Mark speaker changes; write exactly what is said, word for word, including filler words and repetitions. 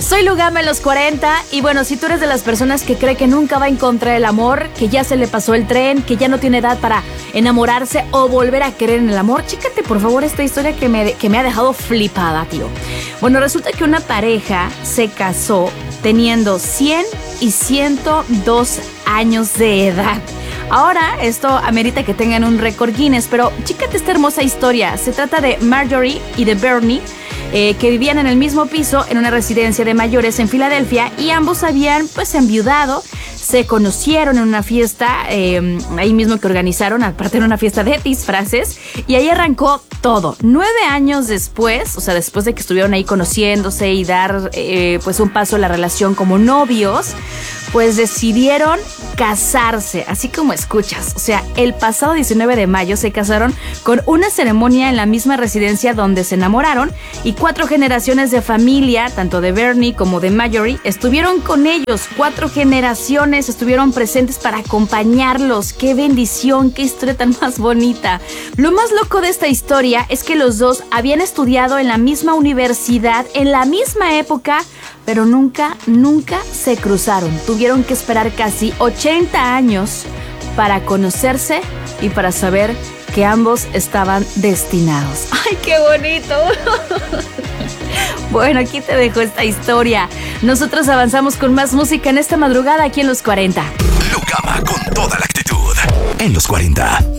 Speaker 1: Soy Lugama en los cuarenta y bueno, si tú eres de las personas que cree que nunca va a encontrar el amor, que ya se le pasó el tren, que ya no tiene edad para enamorarse o volver a querer en el amor, chécate por favor esta historia que me, que me ha dejado flipada, tío. Bueno, resulta que una pareja se casó teniendo cien y ciento dos años de edad. Ahora esto amerita que tengan un récord Guinness, pero chécate esta hermosa historia. Se trata de Marjorie y de Bernie, eh, que vivían en el mismo piso en una residencia de mayores en Filadelfia y ambos habían pues enviudado. Se conocieron en una fiesta, eh, ahí mismo que organizaron, aparte de una fiesta de disfraces, y ahí arrancó todo. Nueve años después, o sea, después de que estuvieron ahí conociéndose y dar eh, pues un paso a la relación como novios, pues decidieron casarse, así como escuchas. O sea, el pasado diecinueve de mayo se casaron con una ceremonia en la misma residencia donde se enamoraron y cuatro generaciones de familia, tanto de Bernie como de Marjorie, estuvieron con ellos. Cuatro generaciones estuvieron presentes para acompañarlos. ¡Qué bendición! ¡Qué historia tan más bonita! Lo más loco de esta historia es que los dos habían estudiado en la misma universidad, en la misma época, pero nunca, nunca se cruzaron. Tuvieron que esperar casi ochenta años para conocerse y para saber que ambos estaban destinados. ¡Ay, qué bonito! Bueno, aquí te dejo esta historia. Nosotros avanzamos con más música en esta madrugada aquí en Los cuarenta.
Speaker 2: Lugama con toda la actitud en Los cuarenta.